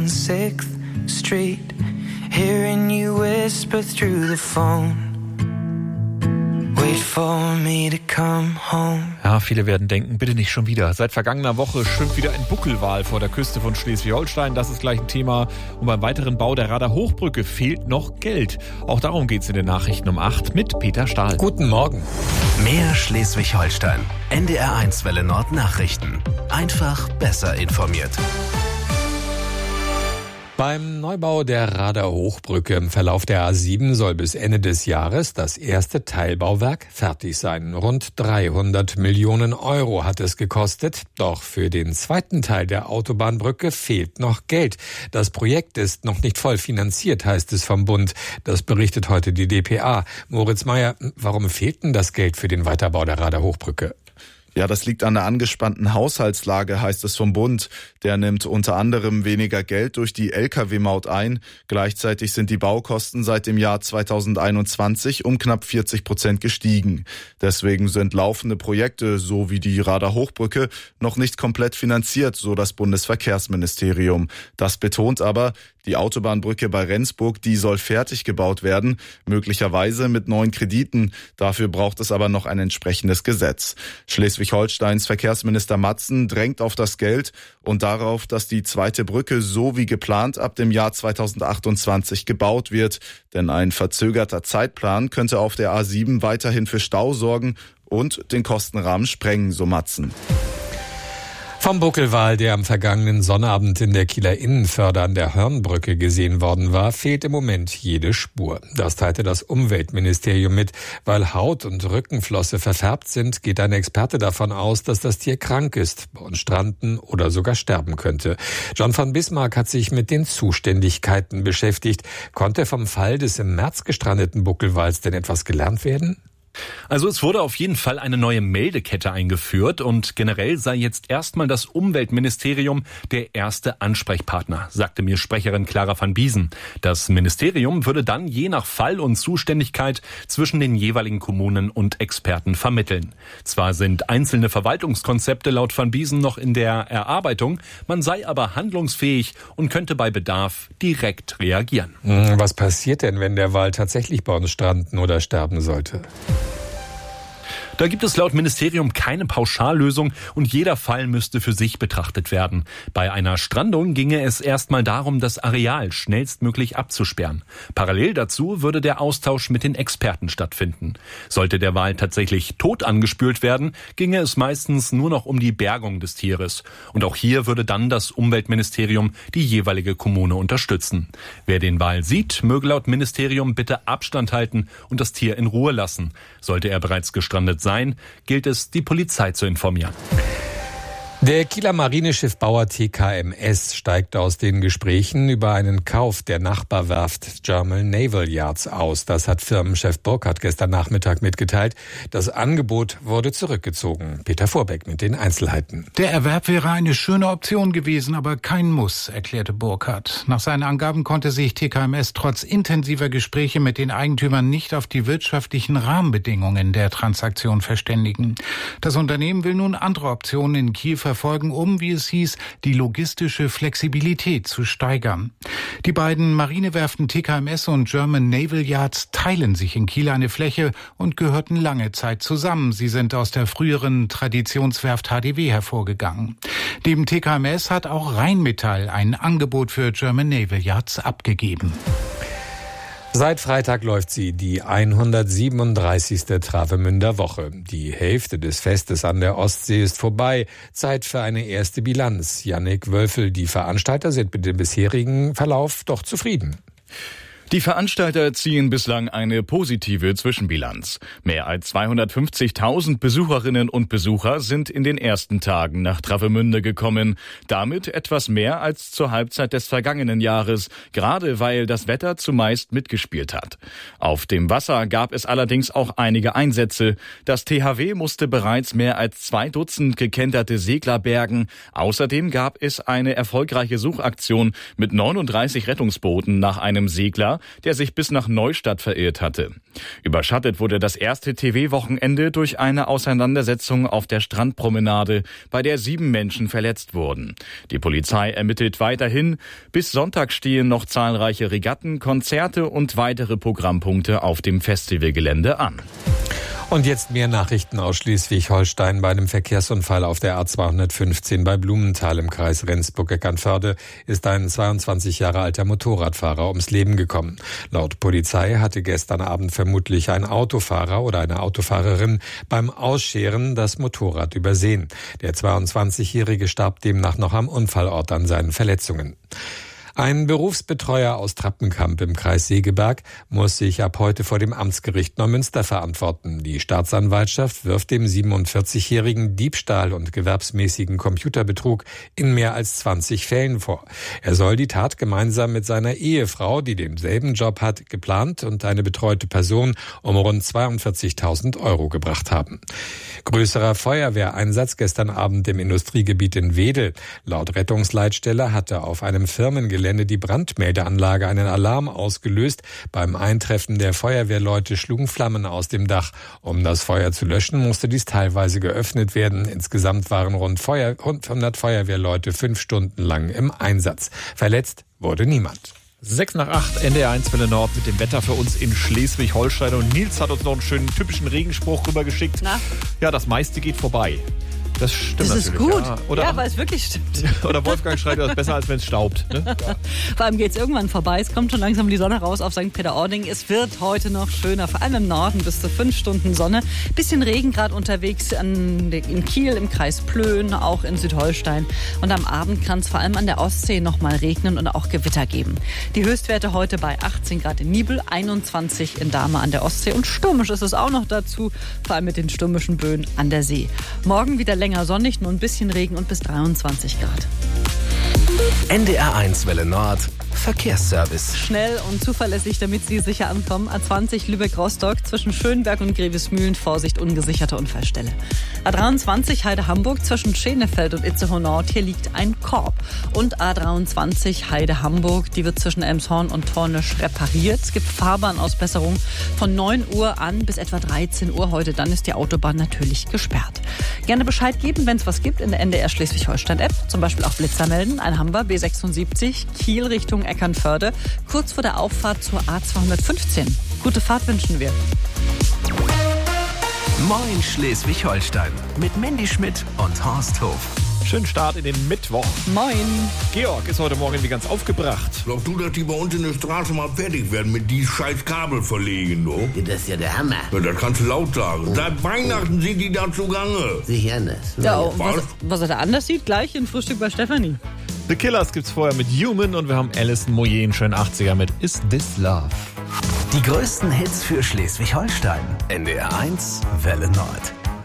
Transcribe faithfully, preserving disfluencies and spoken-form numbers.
sixth Street, hearing you whisper through the phone. Wait for me to come home. Ja, viele werden denken, bitte nicht schon wieder. Seit vergangener Woche schwimmt wieder ein Buckelwal vor der Küste von Schleswig-Holstein. Das ist gleich ein Thema. Und beim weiteren Bau der Rader Hochbrücke fehlt noch Geld. Auch darum geht's in den Nachrichten um acht mit Peter Stahl. Guten Morgen. Mehr Schleswig-Holstein. N D R eins Welle Nord Nachrichten. Einfach besser informiert. Beim Neubau der Rader Hochbrücke im Verlauf der A sieben soll bis Ende des Jahres das erste Teilbauwerk fertig sein. Rund dreihundert Millionen Euro hat es gekostet. Doch für den zweiten Teil der Autobahnbrücke fehlt noch Geld. Das Projekt ist noch nicht voll finanziert, heißt es vom Bund. Das berichtet heute die D P A. Moritz Meyer, warum fehlt denn das Geld für den Weiterbau der Rader Hochbrücke? Ja, das liegt an der angespannten Haushaltslage, heißt es vom Bund. Der nimmt unter anderem weniger Geld durch die L K W-Maut ein. Gleichzeitig sind die Baukosten seit dem Jahr zweitausendeinundzwanzig um knapp vierzig Prozent gestiegen. Deswegen sind laufende Projekte, so wie die Rader Hochbrücke, noch nicht komplett finanziert, so das Bundesverkehrsministerium. Das betont aber, die Autobahnbrücke bei Rendsburg, die soll fertig gebaut werden, möglicherweise mit neuen Krediten. Dafür braucht es aber noch ein entsprechendes Gesetz. Schleswig-Holsteins Verkehrsminister Matzen drängt auf das Geld und darauf, dass die zweite Brücke so wie geplant ab dem Jahr zweitausendachtundzwanzig gebaut wird. Denn ein verzögerter Zeitplan könnte auf der A sieben weiterhin für Stau sorgen und den Kostenrahmen sprengen, so Matzen. Vom Buckelwal, der am vergangenen Sonnabend in der Kieler Innenförde an der Hörnbrücke gesehen worden war, fehlt im Moment jede Spur. Das teilte das Umweltministerium mit. Weil Haut und Rückenflosse verfärbt sind, geht ein Experte davon aus, dass das Tier krank ist, und stranden oder sogar sterben könnte. John von Bismarck hat sich mit den Zuständigkeiten beschäftigt. Konnte vom Fall des im März gestrandeten Buckelwals denn etwas gelernt werden? Also es wurde auf jeden Fall eine neue Meldekette eingeführt und generell sei jetzt erstmal das Umweltministerium der erste Ansprechpartner, sagte mir Sprecherin Clara van Biesen. Das Ministerium würde dann je nach Fall und Zuständigkeit zwischen den jeweiligen Kommunen und Experten vermitteln. Zwar sind einzelne Verwaltungskonzepte laut van Biesen noch in der Erarbeitung, man sei aber handlungsfähig und könnte bei Bedarf direkt reagieren. Was passiert denn, wenn der Wal tatsächlich bei uns stranden oder sterben sollte? Da gibt es laut Ministerium keine Pauschallösung und jeder Fall müsste für sich betrachtet werden. Bei einer Strandung ginge es erstmal darum, das Areal schnellstmöglich abzusperren. Parallel dazu würde der Austausch mit den Experten stattfinden. Sollte der Wal tatsächlich tot angespült werden, ginge es meistens nur noch um die Bergung des Tieres. Und auch hier würde dann das Umweltministerium die jeweilige Kommune unterstützen. Wer den Wal sieht, möge laut Ministerium bitte Abstand halten und das Tier in Ruhe lassen. Sollte er bereits gestrandet sein, gilt es, die Polizei zu informieren. Der Kieler Marineschiffbauer T K M S steigt aus den Gesprächen über einen Kauf der Nachbarwerft German Naval Yards aus. Das hat Firmenchef Burkhardt gestern Nachmittag mitgeteilt. Das Angebot wurde zurückgezogen. Peter Vorbeck mit den Einzelheiten. Der Erwerb wäre eine schöne Option gewesen, aber kein Muss, erklärte Burkhardt. Nach seinen Angaben konnte sich T K M S trotz intensiver Gespräche mit den Eigentümern nicht auf die wirtschaftlichen Rahmenbedingungen der Transaktion verständigen. Das Unternehmen will nun andere Optionen in Kiel verfolgen, um, wie es hieß, die logistische Flexibilität zu steigern. Die beiden Marinewerften T K M S und German Naval Yards teilen sich in Kiel eine Fläche und gehörten lange Zeit zusammen. Sie sind aus der früheren Traditionswerft H D W hervorgegangen. Neben T K M S hat auch Rheinmetall ein Angebot für German Naval Yards abgegeben. Seit Freitag läuft sie, die hundertsiebenunddreißigste Travemünder Woche. Die Hälfte des Festes an der Ostsee ist vorbei. Zeit für eine erste Bilanz. Jannik Wölfel, die Veranstalter sind mit dem bisherigen Verlauf doch zufrieden. Die Veranstalter ziehen bislang eine positive Zwischenbilanz. Mehr als zweihundertfünfzigtausend Besucherinnen und Besucher sind in den ersten Tagen nach Travemünde gekommen. Damit etwas mehr als zur Halbzeit des vergangenen Jahres, gerade weil das Wetter zumeist mitgespielt hat. Auf dem Wasser gab es allerdings auch einige Einsätze. Das T H W musste bereits mehr als zwei Dutzend gekenterte Segler bergen. Außerdem gab es eine erfolgreiche Suchaktion mit neununddreißig Rettungsbooten nach einem Segler, der sich bis nach Neustadt verirrt hatte. Überschattet wurde das erste T V-Wochenende durch eine Auseinandersetzung auf der Strandpromenade, bei der sieben Menschen verletzt wurden. Die Polizei ermittelt weiterhin. Bis Sonntag stehen noch zahlreiche Regatten, Konzerte und weitere Programmpunkte auf dem Festivalgelände an. Und jetzt mehr Nachrichten aus Schleswig-Holstein. Bei einem Verkehrsunfall auf der A zweihundertfünfzehn bei Blumenthal im Kreis Rendsburg-Eckernförde ist ein zweiundzwanzig Jahre alter Motorradfahrer ums Leben gekommen. Laut Polizei hatte gestern Abend vermutlich ein Autofahrer oder eine Autofahrerin beim Ausscheren das Motorrad übersehen. Der zweiundzwanzigjährige starb demnach noch am Unfallort an seinen Verletzungen. Ein Berufsbetreuer aus Trappenkamp im Kreis Segeberg muss sich ab heute vor dem Amtsgericht Neumünster verantworten. Die Staatsanwaltschaft wirft dem siebenundvierzigjährigen Diebstahl und gewerbsmäßigen Computerbetrug in mehr als zwanzig Fällen vor. Er soll die Tat gemeinsam mit seiner Ehefrau, die denselben Job hat, geplant und eine betreute Person um rund zweiundvierzigtausend Euro gebracht haben. Größerer Feuerwehreinsatz gestern Abend im Industriegebiet in Wedel. Laut Rettungsleitstelle hatte auf einem Firmengelände die Brandmeldeanlage einen Alarm ausgelöst. Beim Eintreffen der Feuerwehrleute schlugen Flammen aus dem Dach. Um das Feuer zu löschen, musste dies teilweise geöffnet werden. Insgesamt waren rund hundert Feuerwehrleute fünf Stunden lang im Einsatz. Verletzt wurde niemand. Sechs nach acht, N D R eins Welle Nord mit dem Wetter für uns in Schleswig-Holstein. Und Nils hat uns noch einen schönen typischen Regenspruch rübergeschickt. Na? Ja, das meiste geht vorbei. Das stimmt das natürlich. ist gut. Ja, oder, ja, weil es wirklich stimmt. Oder Wolfgang schreibt, das ist besser, als wenn es staubt. Ne? Ja. Vor allem geht es irgendwann vorbei. Es kommt schon langsam die Sonne raus auf Sankt Peter-Ording. Es wird heute noch schöner, vor allem im Norden bis zu fünf Stunden Sonne. Bisschen Regen gerade unterwegs an, in Kiel, im Kreis Plön, auch in Südholstein. Und am Abend kann es vor allem an der Ostsee noch mal regnen und auch Gewitter geben. Die Höchstwerte heute bei achtzehn Grad in Nibel, einundzwanzig in Dahme an der Ostsee. Und stürmisch ist es auch noch dazu, vor allem mit den stürmischen Böen an der See. Morgen wieder länger sonnig, nur ein bisschen Regen und bis dreiundzwanzig Grad. N D R eins Welle Nord Verkehrsservice. Schnell und zuverlässig, damit Sie sicher ankommen. A zwanzig Lübeck-Rostock zwischen Schönberg und Grevesmühlen. Vorsicht, ungesicherte Unfallstelle. A dreiundzwanzig Heide-Hamburg zwischen Schenefeld und Itzehoe Nord. Hier liegt ein Korb. Und A dreiundzwanzig Heide-Hamburg. Die wird zwischen Elmshorn und Tornisch repariert. Es gibt Fahrbahnausbesserung von neun Uhr an bis etwa dreizehn Uhr heute. Dann ist die Autobahn natürlich gesperrt. Gerne Bescheid geben, wenn es was gibt in der N D R Schleswig-Holstein-App. Zum Beispiel auch Blitzer melden. Ein haben wir, B sechsundsiebzig, Kiel Richtung Eckernförde, kurz vor der Auffahrt zur A zweihundertfünfzehn. Gute Fahrt wünschen wir. Moin Schleswig-Holstein mit Mandy Schmidt und Horst Hof. Schönen Start in den Mittwoch. Moin. Georg ist heute Morgen wie ganz aufgebracht. Glaubst du, dass die bei uns in der Straße mal fertig werden mit die scheiß Kabel verlegen, du? Das ist ja der Hammer. Ja, das kannst du laut sagen. Oh. Seit Weihnachten sind die da zugange. Sicher anders. Ja, was, was er da anders sieht, gleich in Frühstück bei Stefanie. The Killers gibt's vorher mit Human und wir haben Alison Moyet, schön achtziger mit Is This Love. Die größten Hits für Schleswig-Holstein. N D R eins Welle Nord.